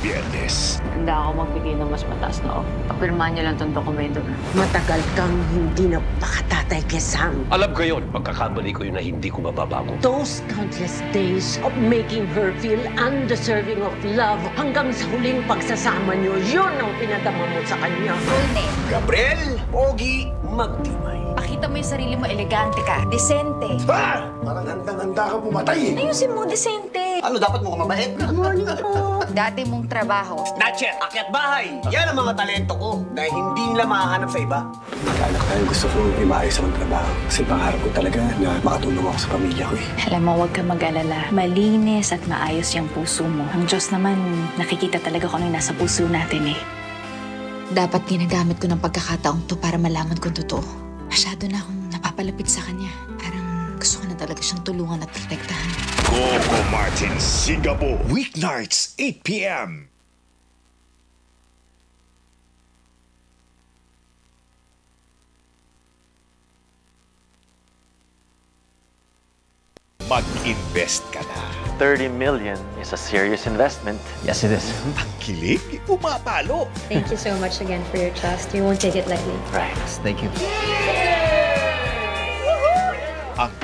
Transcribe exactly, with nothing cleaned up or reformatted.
Biyernes. Handa ako magbigay ng mas mataas na offer. Kapirmahan niyo lang itong dokumento na. Matagal kang hindi na pakatatay kay Sam. Alam ko yun, pagkakamali ko yun na hindi ko mababago. Those countless days of making her feel undeserving of love hanggang sa huling pagsasama niyo, yun ang pinadama mo sa kanya. Full name. Gabriel Ogie Magdimay. Pakita mo yung sarili mo, elegante ka, desente. Ah! Parang handang-handa ka pumatay. Ayusin mo, desente. Ano, dapat mo kumabait? Good morning po. Dati mong trabaho. Natchet, akyat bahay. Yan ang mga talento ko na hindi nila mahanap sa iba. Mag-anak tayo, gusto ko may maayos akong trabaho. Kasi pangarap ko talaga na makatulong ako sa pamilya ko eh. Alam mo, huwag kang mag-alala. Malinis at maayos yung puso mo. Ang Diyos naman, nakikita talaga kung ano yung nasa puso natin eh. Dapat ginagamit ko ng pagkakataong to para malaman kung totoo. Masyado na akong napapalapit sa kanya. Parang gusto ko na talaga siyang tulungan at protektahan. Coco Martin Singapore. Weeknights, eight p m Mag-invest ka na. thirty million is a serious investment. Yes, it is. Ang kilig, pumapalo. Thank you so much again for your trust. We won't take it lightly. Right. Thank you. Ang